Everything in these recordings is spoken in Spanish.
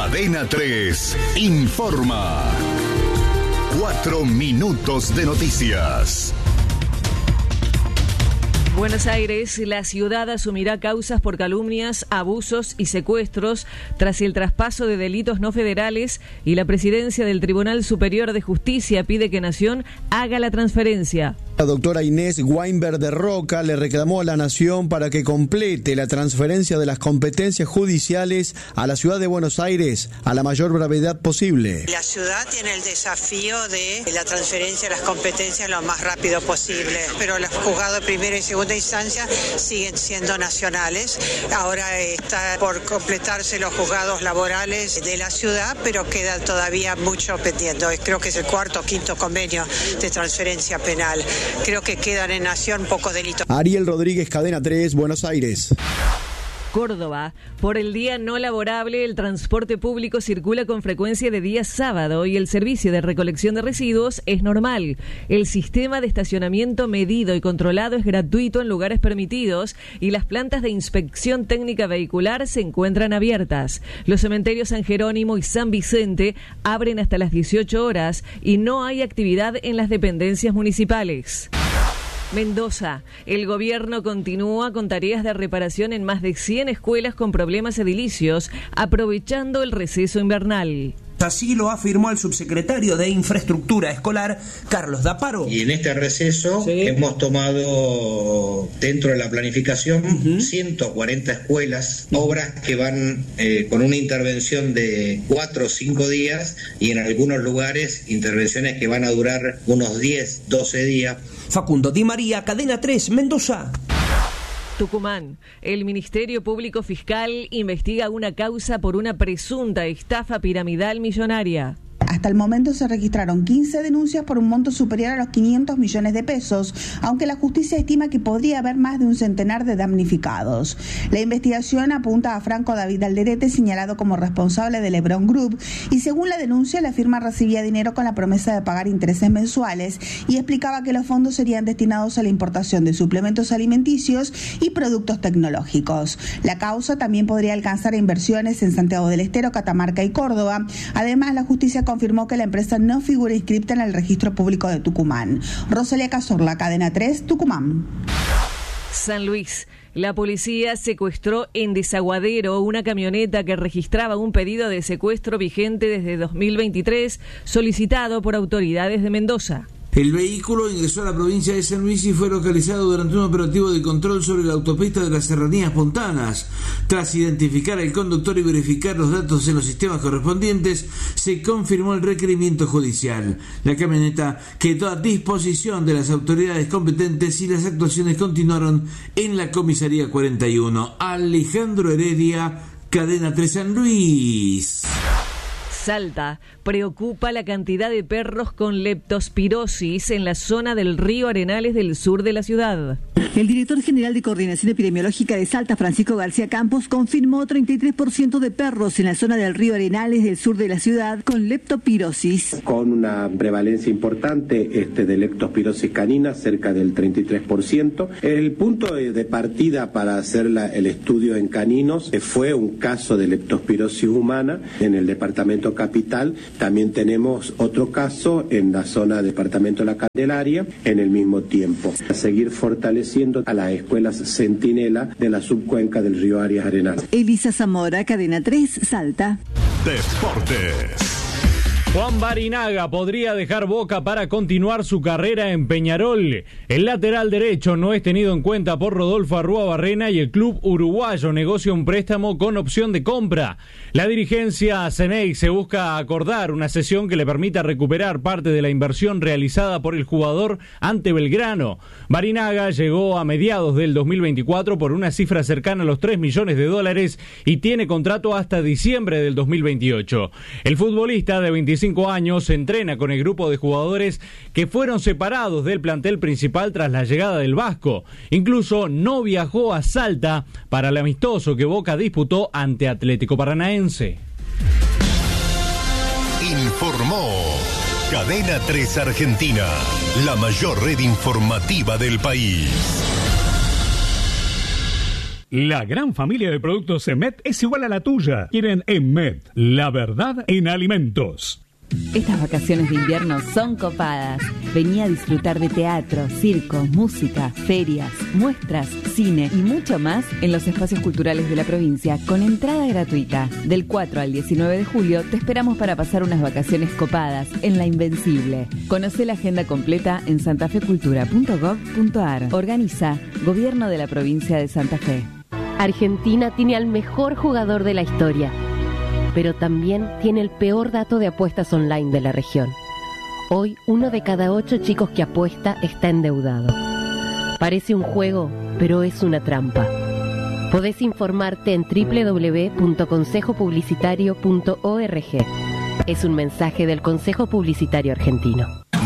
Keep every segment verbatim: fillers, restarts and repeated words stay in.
Cadena tres informa. Cuatro minutos de noticias. Buenos Aires, la ciudad asumirá causas por calumnias, abusos y secuestros tras el traspaso de delitos no federales, y la presidencia del Tribunal Superior de Justicia pide que Nación haga la transferencia. La doctora Inés Weinberg de Roca le reclamó a la Nación para que complete la transferencia de las competencias judiciales a la ciudad de Buenos Aires a la mayor brevedad posible. La ciudad tiene el desafío de la transferencia de las competencias lo más rápido posible, pero los juzgados de primera y segunda instancia siguen siendo nacionales. Ahora está por completarse los juzgados laborales de la ciudad, pero queda todavía mucho pendiente. Creo que es el cuarto o quinto convenio de transferencia penal. Creo que quedan en Nación pocos delitos. Ariel Rodríguez, Cadena tres, Buenos Aires. Córdoba. Por el día no laborable, el transporte público circula con frecuencia de día sábado y el servicio de recolección de residuos es normal. El sistema de estacionamiento medido y controlado es gratuito en lugares permitidos y las plantas de inspección técnica vehicular se encuentran abiertas. Los cementerios San Jerónimo y San Vicente abren hasta las dieciocho horas y no hay actividad en las dependencias municipales. Mendoza. El gobierno continúa con tareas de reparación en más de cien escuelas con problemas edilicios, aprovechando el receso invernal. Así lo afirmó el subsecretario de Infraestructura Escolar, Carlos Daparo. Y en este receso sí. hemos tomado dentro de la planificación uh-huh. ciento cuarenta escuelas, obras que van eh, con una intervención de cuatro o cinco días y en algunos lugares intervenciones que van a durar unos diez, doce días. Facundo Di María, Cadena tres, Mendoza. Tucumán. El Ministerio Público Fiscal investiga una causa por una presunta estafa piramidal millonaria. Hasta el momento se registraron quince denuncias por un monto superior a los quinientos millones de pesos, aunque la justicia estima que podría haber más de un centenar de damnificados. La investigación apunta a Franco David Alderete, señalado como responsable del Lebron Group, y según la denuncia, la firma recibía dinero con la promesa de pagar intereses mensuales y explicaba que los fondos serían destinados a la importación de suplementos alimenticios y productos tecnológicos. La causa también podría alcanzar inversiones en Santiago del Estero, Catamarca y Córdoba. Además, la justicia confirmó que la empresa no figura inscripta en el registro público de Tucumán. Rosalía Cazorla, Cadena tres, Tucumán. San Luis. La policía secuestró en Desaguadero una camioneta que registraba un pedido de secuestro vigente desde dos mil veintitrés, solicitado por autoridades de Mendoza. El vehículo ingresó a la provincia de San Luis y fue localizado durante un operativo de control sobre la autopista de las Serranías Pontanas. Tras identificar al conductor y verificar los datos en los sistemas correspondientes, se confirmó el requerimiento judicial. La camioneta quedó a disposición de las autoridades competentes y las actuaciones continuaron en la comisaría cuarenta y uno. Alejandro Heredia, Cadena tres, San Luis. Salta. Preocupa la cantidad de perros con leptospirosis en la zona del río Arenales del sur de la ciudad. El director general de Coordinación Epidemiológica de Salta, Francisco García Campos, confirmó treinta y tres por ciento de perros en la zona del río Arenales del sur de la ciudad con leptospirosis. Con una prevalencia importante este, de leptospirosis canina, cerca del treinta y tres por ciento. El punto de partida para hacer la, el estudio en caninos fue un caso de leptospirosis humana en el departamento capital. También tenemos otro caso en la zona del departamento de la Candelaria en el mismo tiempo. A seguir fortaleciendo a las escuelas centinela de la subcuenca del río Arias Arenal. Elisa Zamora, Cadena tres, Salta. Deportes. Juan Barinaga podría dejar Boca para continuar su carrera en Peñarol. El lateral derecho no es tenido en cuenta por Rodolfo Arrúa-Barrena y el club uruguayo negocia un préstamo con opción de compra. La dirigencia Ceneic se busca acordar una cesión que le permita recuperar parte de la inversión realizada por el jugador ante Belgrano. Barinaga llegó a mediados del dos mil veinticuatro por una cifra cercana a los tres millones de dólares y tiene contrato hasta diciembre del dos mil veintiocho. El futbolista de veinticinco años se entrena con el grupo de jugadores que fueron separados del plantel principal tras la llegada del Vasco. Incluso no viajó a Salta para el amistoso que Boca disputó ante Atlético Paranaense. Informó Cadena tres Argentina, la mayor red informativa del país. La gran familia de productos Emet es igual a la tuya. Quieren Emet, la verdad en alimentos. Estas vacaciones de invierno son copadas. Vení a disfrutar de teatro, circo, música, ferias, muestras, cine y mucho más en los espacios culturales de la provincia con entrada gratuita. Del cuatro al diecinueve de julio te esperamos para pasar unas vacaciones copadas en La Invencible. Conocé la agenda completa en santafecultura punto gov punto ar. Organiza Gobierno de la Provincia de Santa Fe. Argentina tiene al mejor jugador de la historia, pero también tiene el peor dato de apuestas online de la región. Hoy, uno de cada ocho chicos que apuesta está endeudado. Parece un juego, pero es una trampa. Podés informarte en doble u doble u doble u punto consejo publicitario punto org. Es un mensaje del Consejo Publicitario Argentino.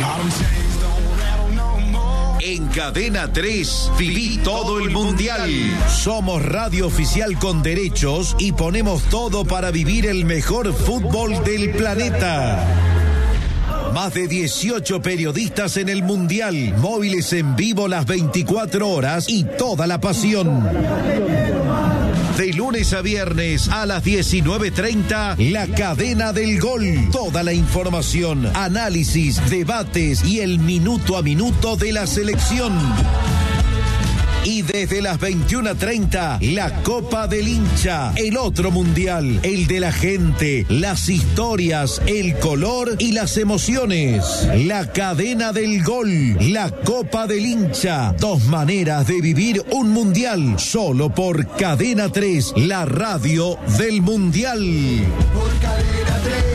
En Cadena tres, viví todo el Mundial. Somos radio oficial con derechos y ponemos todo para vivir el mejor fútbol del planeta. Más de dieciocho periodistas en el Mundial, móviles en vivo las veinticuatro horas y toda la pasión. De lunes a viernes a las diecinueve treinta, La Cadena del Gol. Toda la información, análisis, debates y el minuto a minuto de la selección. Y desde las veintiuna treinta, la Copa del Hincha, el otro mundial, el de la gente, las historias, el color y las emociones. La Cadena del Gol, la Copa del Hincha, dos maneras de vivir un mundial, solo por Cadena tres, la radio del mundial. Por Cadena tres.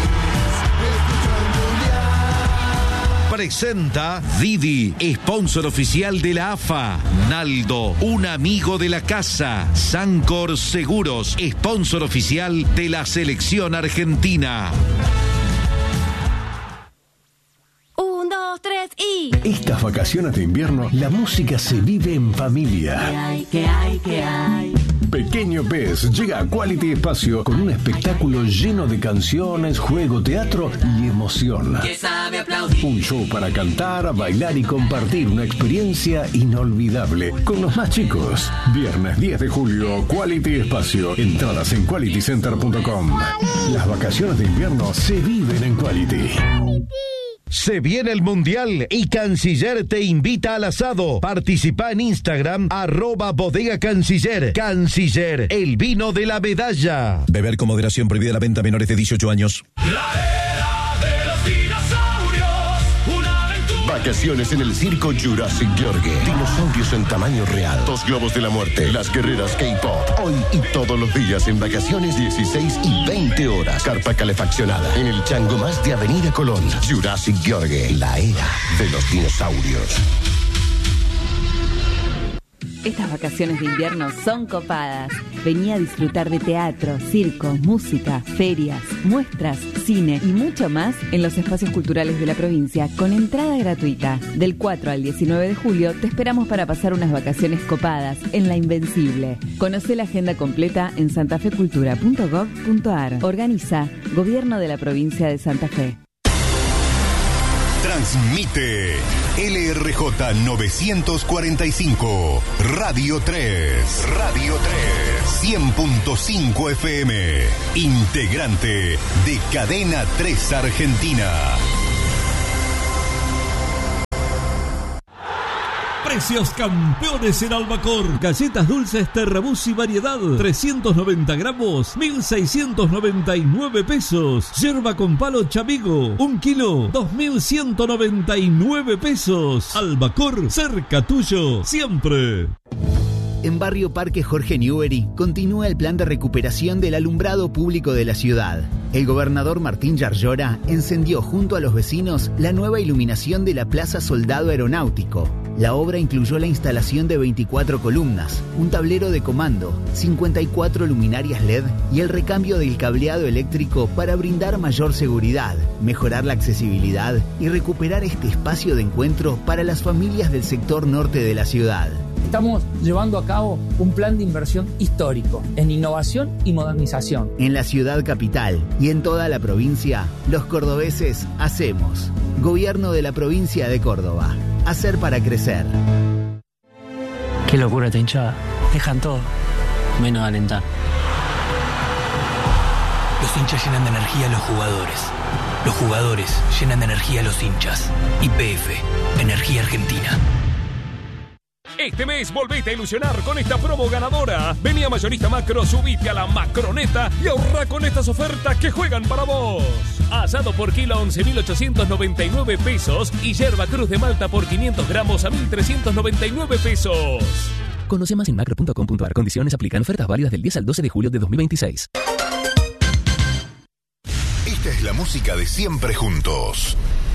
Presenta Didi, sponsor oficial de la A F A. Naldo, un amigo de la casa. Sancor Seguros, sponsor oficial de la selección argentina. Un, dos, tres y... Estas vacaciones de invierno, la música se vive en familia. ¿Qué hay, qué hay, qué hay? Pequeño Pez llega a Quality Espacio con un espectáculo lleno de canciones, juego, teatro y emoción. Que sabe aplaudir. Un show para cantar, bailar y compartir una experiencia inolvidable con los más chicos. Viernes diez de julio, Quality Espacio. Entradas en quality center punto com. Las vacaciones de invierno se viven en Quality. Se viene el Mundial y Canciller te invita al asado. Participa en Instagram, arroba bodega Canciller. Canciller, el vino de la medalla. Beber con moderación, prohibida la venta a menores de dieciocho años. La era de los dinosaurios, una aventura. Vacaciones en el circo Jurassic George. Dinosaurios en tamaño real. Dos globos de la muerte. Las guerreras K-pop. Hoy y todos los días en vacaciones, dieciséis y veinte horas. Carpa calefaccionada. En el Chango Más de Avenida Colón. Jurassic George. La era de los dinosaurios. Estas vacaciones de invierno son copadas. Vení a disfrutar de teatro, circo, música, ferias, muestras, cine y mucho más en los espacios culturales de la provincia con entrada gratuita. Del cuatro al diecinueve de julio te esperamos para pasar unas vacaciones copadas en La Invencible. Conocé la agenda completa en santafecultura punto gov punto ar. Organiza Gobierno de la Provincia de Santa Fe. Transmite L R J novecientos cuarenta y cinco, Radio tres, Radio tres, cien punto cinco F M, integrante de Cadena tres Argentina. Precios campeones en Albacor. Galletas dulces Terrabuzzi variedad, trescientos noventa gramos, mil seiscientos noventa y nueve pesos. Yerba con palo Chamigo, un kilo, dos mil ciento noventa y nueve pesos. Albacor, cerca tuyo, siempre. En Barrio Parque Jorge Newbery continúa el plan de recuperación del alumbrado público de la ciudad. El gobernador Martín Yarlora encendió junto a los vecinos la nueva iluminación de la Plaza Soldado Aeronáutico. La obra incluyó la instalación de veinticuatro columnas, un tablero de comando, cincuenta y cuatro luminarias L E D y el recambio del cableado eléctrico para brindar mayor seguridad, mejorar la accesibilidad y recuperar este espacio de encuentro para las familias del sector norte de la ciudad. Estamos llevando a cabo un plan de inversión histórico en innovación y modernización. En la ciudad capital y en toda la provincia, los cordobeses hacemos. Gobierno de la provincia de Córdoba. Hacer para crecer. Qué locura esta hinchada. Dejan todo. menos alentar. Los hinchas llenan de energía a los jugadores. Los jugadores llenan de energía a los hinchas. Y P F, Energía Argentina. Este mes volvete a ilusionar con esta promo ganadora. Vení a Mayorista Macro, subite a la Macroneta y ahorra con estas ofertas que juegan para vos. Asado por kilo a once mil ochocientos noventa y nueve pesos y yerba Cruz de Malta por quinientos gramos a mil trescientos noventa y nueve pesos. Conoce más en macro punto com punto a r. Condiciones aplican. Ofertas válidas del diez al doce de julio de dos mil veintiséis. Esta es la música de Siempre Juntos.